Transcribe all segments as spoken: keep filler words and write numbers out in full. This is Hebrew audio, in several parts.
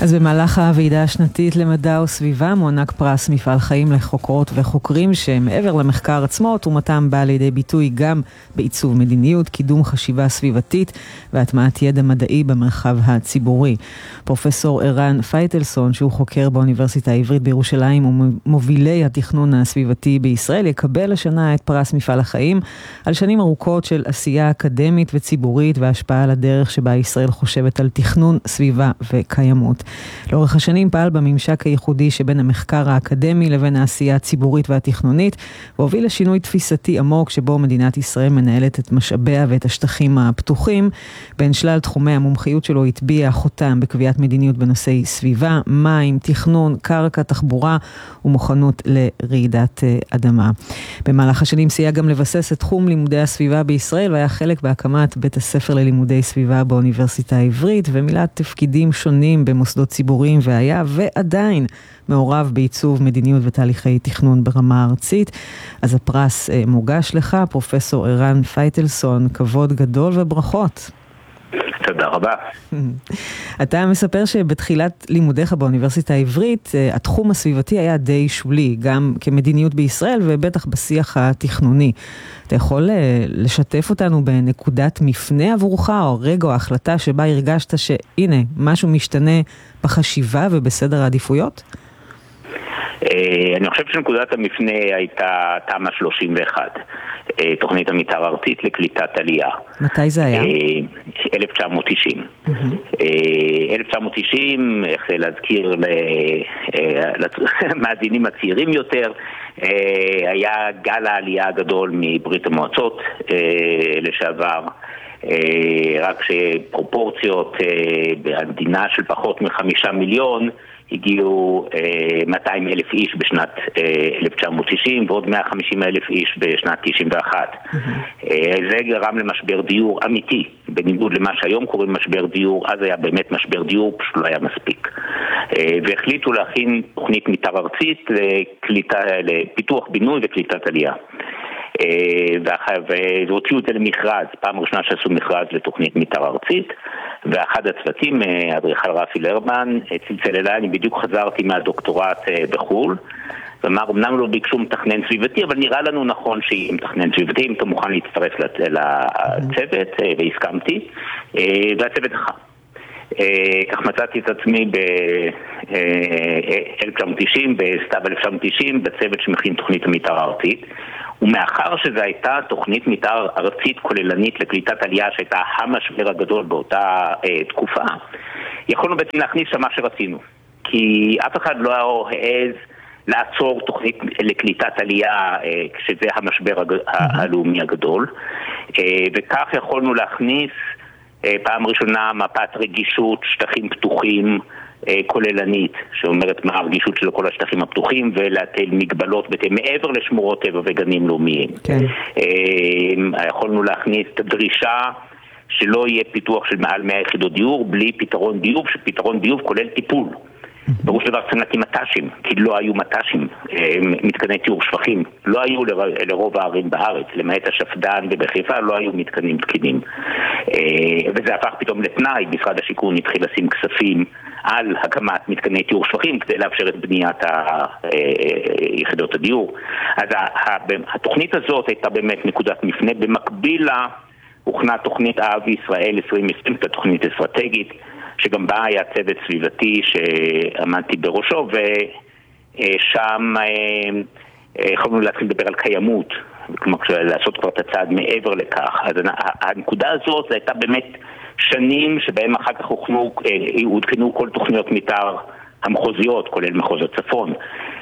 אז במהלך הוועידה השנתית למדע וסביבה מוענק פרס מפעל חיים לחוקרות וחוקרים שמעבר למחקר עצמו, תרומתם באה לידי ביטוי גם בעיצוב מדיניות, קידום חשיבה סביבתית והטמעת ידע מדעי במרחב הציבורי. פרופסור ערן פייטלסון, שהוא חוקר באוניברסיטה העברית בירושלים ומובילי התכנון הסביבתי בישראל, יקבל השנה את פרס מפעל החיים על שנים ארוכות של עשייה אקדמית וציבורית והשפעה על הדרך שבה ישראל חושבת על תכנון סביבה וקיימות. לאורך השנים פעל בממשק הייחודי שבין המחקר האקדמי לבין העשייה הציבורית והתכנונית, והוביל לשינוי תפיסתי עמוק שבו מדינת ישראל מנהלת את משאביה ואת השטחים הפתוחים. בין שלל תחומי המומחיות שלו הטביע חותם בקביעת מדיניות בנושאי סביבה, מים, תכנון, קרקע, תחבורה ומוכנות לרעידת אדמה. במהלך השנים סייע גם לבסס את תחום לימודי הסביבה בישראל, והיה חלק בהקמת בית הספר ללימודי סביבה באוניברסיטה העברית, ומילא תפקידים שונים במוסדות ציבוריים, והיה ועדיין מעורב בעיצוב מדיניות ותהליכי תכנון ברמה הארצית. אז הפרס מוגש לך, פרופסור ערן פייטלסון, כבוד גדול וברכות. תודה רבה. אתה מספר שבתחילת לימודיך באוניברסיטה העברית, התחום הסביבתי היה די שולי, גם כמדיניות בישראל ובטח בשיח התכנוני. אתה יכול לשתף אותנו בנקודת מפנה עבורך, או רגע או החלטה שבה הרגשת שהנה, משהו משתנה בחשיבה ובסדר העדיפויות? אני חושב שנקודת המפנה הייתה תמ"א שלושים ואחת, תוכנית המתאר הארצית לקליטת עלייה. מתי זה היה? אלף תשע מאות תשעים. אלף תשע מאות תשעים, איך להזכיר למאזינים הצעירים יותר, היה גל העלייה הגדול מברית המועצות לשעבר, רק שפרופורציות במדינה של פחות מחמישה מיליון, הגיעו מאתיים אלף איש בשנת אלף תשע מאות תשעים ועוד מאה וחמישים אלף איש בשנת תשעים ואחת. זה גרם למשבר דיור אמיתי, בניגוד למה שהיום קוראים משבר דיור. אז היה באמת משבר דיור, פשוט לא היה מספיק. והחליטו להכין תוכנית מתאר ארצית לפיתוח בינוי וקליטת עלייה. והוציאו את זה למכרז, פעם ראשונה שעשו מכרז לתוכנית מתאר ארצית, ואחד הצוותים, אדריכל רפי לרמן, צלצל אליי, אני בדיוק חזרתי מהדוקטורט בחול, ואמר, אמנם לא ביקשו מתכנן סביבתי, אבל נראה לנו נכון שיהיה מתכנן סביבתי, אם אתה מוכן להצטרף לצוות, והסכמתי, והצוות אחר. כך מצאתי את עצמי ב-אלף תשע מאות תשעים, בסתיו אלף תשע מאות תשעים, בצוות שמכין תוכנית המתאר הארצית, ומאחר שזו הייתה תוכנית מתאר ארצית כוללנית לקליטת עלייה שהייתה המשבר הגדול באותה אה, תקופה, יכולנו בעצם להכניס שם מה שרצינו. כי אף אחד לא העז לעצור תוכנית לקליטת עלייה אה, כשזה המשבר הג... הלאומי הגדול, אה, וכך יכולנו להכניס אה, פעם ראשונה מפת רגישות, שטחים פתוחים, כוללנית, שאומרת מה הרגישות של כל השטחים הפתוחים, ולהטיל מגבלות מעבר לשמורות טבע וגנים לאומיים. כן. יכולנו להכניס את הדרישה שלא יהיה פיתוח של מעל מאה יחידות דיור בלי פתרון ביוב, שפתרון ביוב כולל טיפול. ברור שדבר צריך להקים מט"שים, כי לא היו מט"שים, מתקני טיהור שפכים, לא היו לרוב הערים בארץ, למעט השפד"ן ובחיפה לא היו מתקנים תקינים. וזה הפך פתאום לתנאי, משרד השיכון התחיל לשים כספים על הקמת מתקני טיהור שפכים כדי לאפשר את בניית יחידות הדיור. אז התוכנית הזאת הייתה באמת נקודת מפנה. במקביל לה הוכנה תוכנית אב ישראל עשרים עשרים, תוכנית אסטרטגית, שגם בה היה צוות סביבתי שעמדתי בראשו, ושם יכולנו להתחיל לדבר על קיימות, כלומר לעשות כבר את הצעד מעבר לכך. אז הנקודה הזאת הייתה באמת שנים שבהם אחר כך הותקנו כל תוכניות מתאר המחוזיות, כולל מחוז הצפון,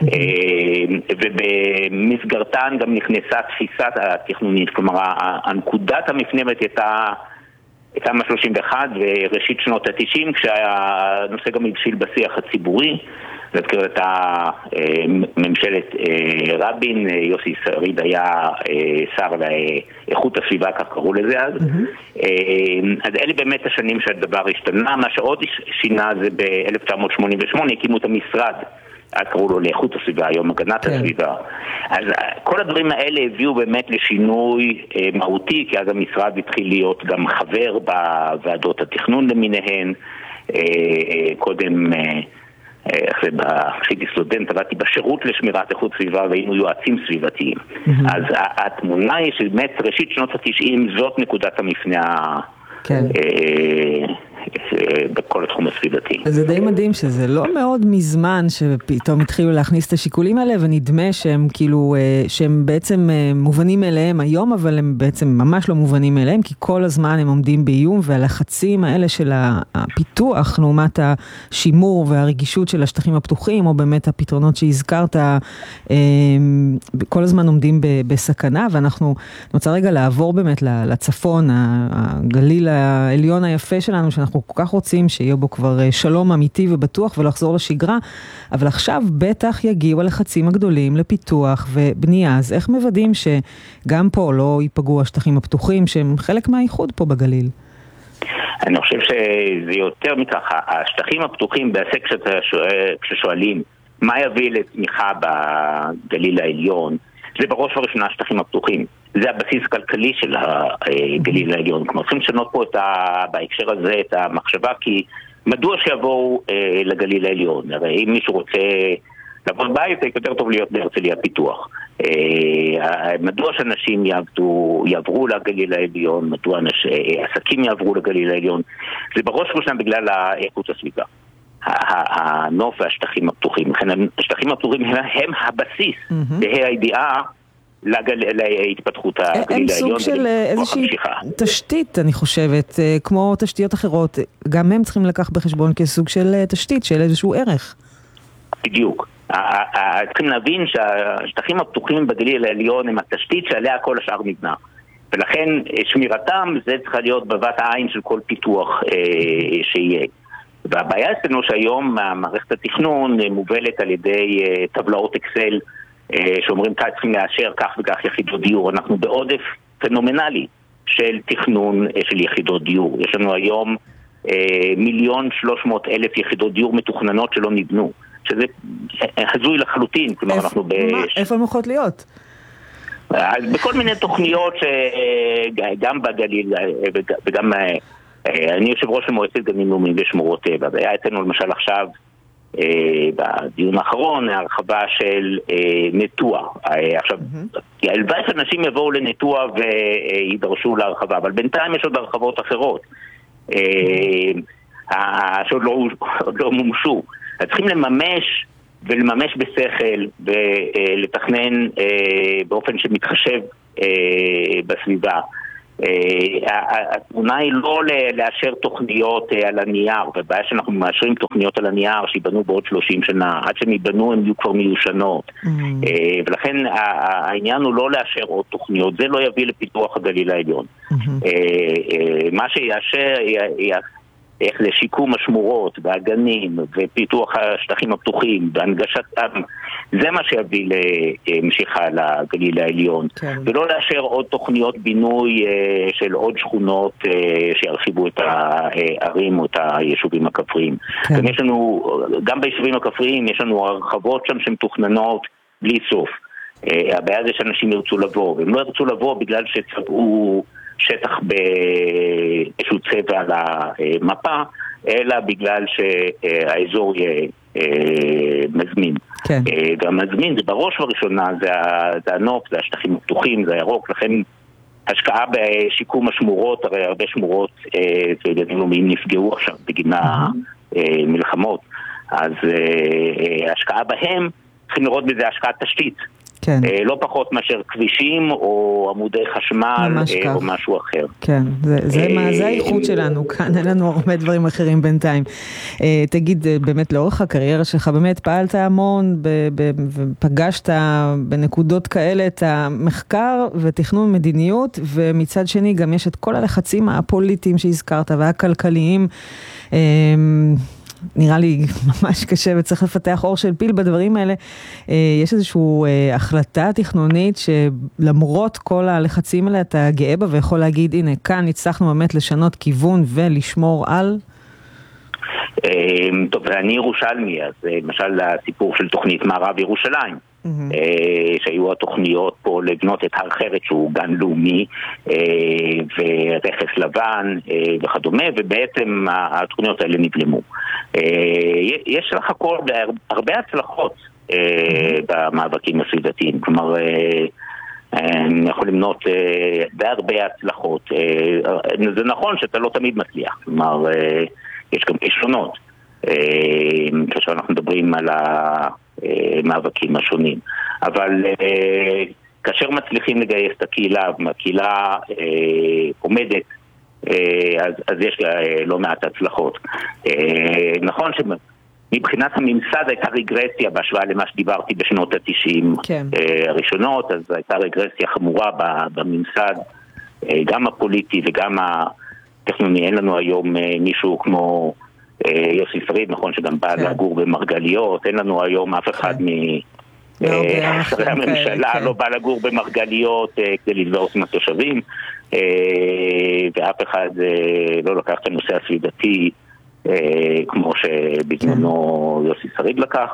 ובמסגרתן גם נכנסה תפיסת התכנונית, כלומר הנקודת המפנה הייתה תמ"א שלושים ואחת וראשית שנות ה-תשעים, כשהנושא גם הבשיל בשיח הציבורי. להזכיר את ממשלת רבין, יוסי שריד היה שר לאיכות הסביבה, כך קראו לזה אז. אז אלה באמת השנים שהדבר השתנה. מה שעוד שינה זה ב-אלף תשע מאות שמונים ושמונה הקימו את המשרד, אז קראו לו לאיכות הסביבה, היום הגנת הסביבה. אז כל הדברים האלה הביאו באמת לשינוי מהותי, כי אז המשרד התחיל להיות גם חבר בוועדות התכנון למיניהן, קודם, כשהייתי סטודנט, עבדתי בשירות לשמירת איכות סביבה והיינו יועצים סביבתיים. אז התמונה היא שבאמת ראשית שנות ה-תשעים זאת נקודת המפנה בכל התחום הסביבתי. זה די מדהים שזה לא מאוד מזמן שפתאום התחילו להכניס את השיקולים האלה, ונדמה שהם כאילו, שהם בעצם מובנים אליהם היום, אבל הם בעצם ממש לא מובנים אליהם, כי כל הזמן הם עומדים באיום, והלחצים האלה של הפיתוח, לעומת השימור והרגישות של השטחים הפתוחים, או באמת הפתרונות שהזכרת, כל הזמן עומדים בסכנה, ואנחנו נוצא רגע לעבור באמת לצפון, הגליל העליון היפה שלנו, שאנחנו כל כך רוצים שיהיה בו כבר שלום אמיתי ובטוח ולחזור לשגרה, אבל עכשיו בטח יגיעו הלחצים הגדולים לפיתוח ובנייה, אז איך מוודאים שגם פה לא ייפגעו השטחים הפתוחים שהם חלק מהייחוד פה בגליל? אני חושב שזה יותר מכך, השטחים הפתוחים בעסק כששואלים מה יביא לצמיחה בגליל העליון, זה בראש ובראשונה השטחים הפתוחים. זה הבסיס הכלכלי של הגליל העליון. כלומר, צריכים לשנות פה את ה... בהקשר הזה את המחשבה, כי מדוע שיבואו אה, לגליל העליון? הרי אם מישהו רוצה לעבוד בית, זה יותר טוב להיות בהרצליה פיתוח. אה, מדוע שאנשים יעבדו, יעברו לגליל העליון? מדוע אנש, אה, עסקים יעברו לגליל העליון? זה בראש ובראשונה בגלל איכות הסביבה. הנוף והשטחים הפתוחים. לכן השטחים הפתוחים הם הבסיס, זה הידיעה להתפתחות הגליל העליון. הם סוג של איזושהי תשתית, אני חושבת, כמו תשתיות אחרות, גם הם צריכים לקח בחשבון כסוג של תשתית, של איזשהו ערך. בדיוק. צריכים להבין שהשטחים הפתוחים בגליל העליון הם התשתית שעליה כל השאר נבנה. ולכן שמירתם זה צריכה להיות בבת העין של כל פיתוח שיהיה. והבעיה אצלנו שהיום מערכת התכנון מובלת על ידי טבלאות אקסל שאומרים כאן צריכים לאשר כך וכך יחידות דיור. אנחנו בעודף פנומנלי של תכנון של יחידות דיור. יש לנו היום מיליון שלוש מאות אלף יחידות דיור מתוכננות שלא נבנו, שזה הזוי לחלוטין. כלומר, אנחנו ב... איפה הן יכולות להיות? אז בכל מיני תוכניות שגם בגליל וגם... אני יושב ראש למועצת גנים לאומיים ושמורות טבע, והיה אצלנו למשל עכשיו בדיון האחרון הרחבה של נטוע. עכשיו, הלוואי שאנשים יבואו לנטוע וידרשו להרחבה, אבל בינתיים יש עוד הרחבות אחרות שעוד לא מומשו. אז צריכים לממש ולממש בשכל ולתכנן באופן שמתחשב בסביבה. התמונה היא לא לאשר תוכניות על הנייר, ובעיה שאנחנו מאשרים תוכניות על הנייר שיבנו בעוד שלושים שנה, עד שהם יבנו הם יהיו כבר מיושנות. ולכן העניין הוא לא לאשר עוד תוכניות, זה לא יביא לפיתוח הגליל העליון. מה שיאשר איך לשיקום השמורות והגנים ופיתוח השטחים הפתוחים והנגשתם, זה מה שיביא למשיכה לגליל העליון. כן. ולא לאשר עוד תוכניות בינוי של עוד שכונות שירחיבו את הערים או את היישובים הכפריים. כן. גם יש לנו, גם ביישובים הכפריים יש לנו הרחבות שם שמתוכננות בלי סוף. הבעיה זה שאנשים ירצו לבוא, והם לא ירצו לבוא בגלל שצבעו שטח באיזשהו צבע על המפה, אלא בגלל שהאזור יהיה מזמין. כן. והמזמין זה בראש ובראשונה, זה הנוף, זה השטחים הפתוחים, זה הירוק, לכן השקעה בשיקום השמורות, הרי הרבה שמורות גנים לאומיים נפגעו עכשיו בגין המלחמות, אז השקעה בהם צריכים לראות בזה השקעת תשתית. כן. לא פחות מאשר כבישים או עמודי חשמל או משהו אחר. כן, זה, זה, מה, זה האיכות שלנו כאן, אין לנו הרבה דברים אחרים בינתיים. תגיד, באמת לאורך הקריירה שלך, באמת פעלת המון ופגשת בנקודות כאלה את המחקר ותכנון מדיניות, ומצד שני גם יש את כל הלחצים הפוליטיים שהזכרת והכלכליים. נראה לי ממש קשה וצריך לפתח אור של פיל בדברים האלה. יש איזושהי החלטה תכנונית שלמרות כל הלחצים האלה אתה גאה בה ויכול להגיד, הנה, כאן הצלחנו באמת לשנות כיוון ולשמור על? טוב, אני ירושלמי, אז למשל הסיפור של תוכנית מערב ירושלים. שהיו התוכניות פה לבנות את הר חרת שהוא גן לאומי ורכס לבן וכדומה, ובעצם התוכניות האלה נבלמו. יש לך הכל הרבה הצלחות במאבקים הסביבתיים, כלומר אני יכול למנות בהרבה הצלחות. זה נכון שאתה לא תמיד מצליח, כלומר יש גם כישלונות כאשר אנחנו מדברים על המאבקים השונים, אבל כאשר מצליחים לגייס את הקהילה, הקהילה עומדת, אז, אז יש לא מעט הצלחות. נכון שמבחינת הממסד הייתה רגרסיה בהשוואה למה שדיברתי בשנות ה-תשעים כן. הראשונות, אז הייתה רגרסיה חמורה בממסד, גם הפוליטי וגם הטכנוני. אין לנו היום מישהו כמו יוסי שריד, נכון שגם בא לגור במרגליות, אין לנו היום אף אחד משרי הממשלה לא בא לגור במרגליות כדי לזהות עם התושבים, ואף אחד לא לקח את הנושא הסביבתי כמו שבזמנו יוסי שריד לקח.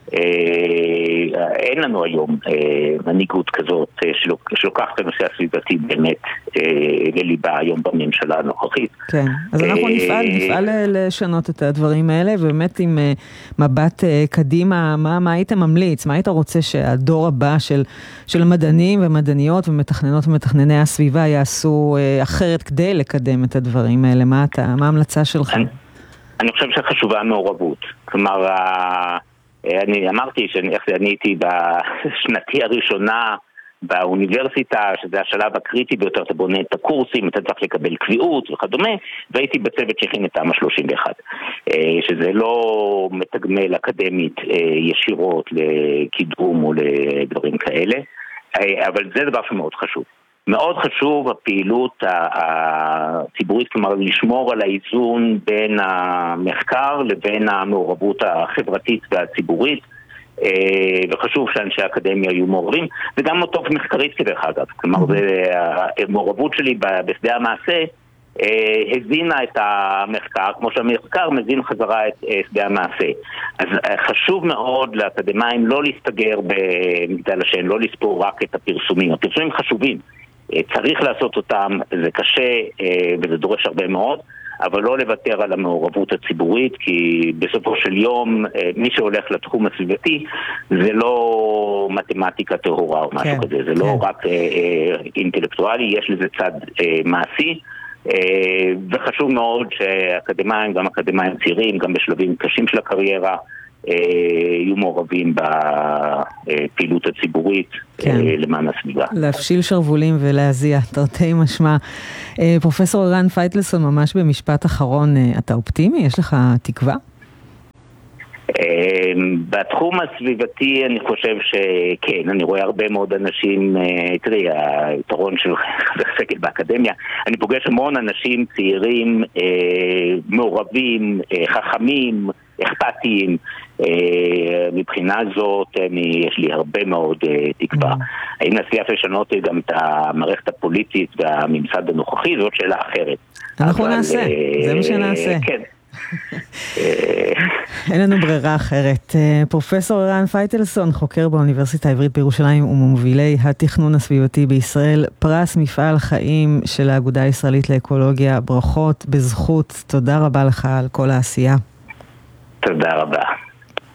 אין לנו היום מנהיגות כזאת שלוקחת את הנושא הסביבתי באמת לליבה היום בממשלה הנוכחית. כן, אז אנחנו נפעל, נפעל לשנות את הדברים האלה, ובאמת עם מבט קדימה, מה, מה היית ממליץ? מה היית רוצה שהדור הבא של, של המדענים ומדעניות ומתכננות ומתכנני הסביבה יעשו אחרת כדי לקדם את הדברים האלה? מה אתה, מה ההמלצה שלך? אני, אני חושב שחשובה המעורבות. כלומר, אני אמרתי שאני הייתי בשנתי הראשונה באוניברסיטה, שזה השלב הקריטי ביותר, אתה בונה את הקורסים, אתה צריך לקבל קביעות וכדומה, והייתי בצוות שהכין את תמ"א שלושים ואחת, שזה לא מתגמל אקדמית ישירות לקידום או לדברים כאלה, אבל זה דבר שמאוד חשוב. מאוד חשוב הפעילות הציבורית, כלומר לשמור על האיזון בין המחקר לבין המעורבות החברתית והציבורית, וחשוב שאנשי האקדמיה יהיו מעורבים, וגם מוטוב מחקרית כדרך אגב, כלומר המעורבות שלי בשדה המעשה הזינה את המחקר, כמו שהמחקר מזין חזרה את שדה המעשה. אז חשוב מאוד לאקדמיים לא להסתגר במגדל השן, לא לספור רק את הפרסומים. הפרסומים חשובים, צריך לעשות אותם, זה קשה וזה דורש הרבה מאוד, אבל לא לוותר על המעורבות הציבורית, כי בסופו של יום מי שהולך לתחום הסביבתי זה לא מתמטיקה טהורה או משהו כן, כזה, זה כן. לא רק אינטלקטואלי, יש לזה צד מעשי, וחשוב מאוד שאקדמיים, גם אקדמיים צעירים, גם בשלבים קשים של הקריירה, יהיו מעורבים בפעילות הציבורית כן. למען הסביבה. להפשיל שרבולים ולהזיע, תרתי משמע. פרופסור ערן פייטלסון, ממש במשפט אחרון, אתה אופטימי? יש לך תקווה? בתחום הסביבתי אני חושב שכן, אני רואה הרבה מאוד אנשים, תראי, היתרון של חבר סגל באקדמיה, אני פוגש המון אנשים צעירים, מעורבים, חכמים, אכפתיים, מבחינה זאת יש לי הרבה מאוד תקווה. האם נצליח לשנות גם את המערכת הפוליטית והממסד הנוכחי, זאת שאלה אחרת. אנחנו נעשה, זה מה שנעשה. כן. אין לנו ברירה אחרת. פרופסור ערן פייטלסון, חוקר באוניברסיטה העברית בירושלים ומובילי התכנון הסביבתי בישראל, פרס מפעל חיים של האגודה הישראלית לאקולוגיה, ברכות בזכות, תודה רבה לך על כל העשייה. תודה רבה.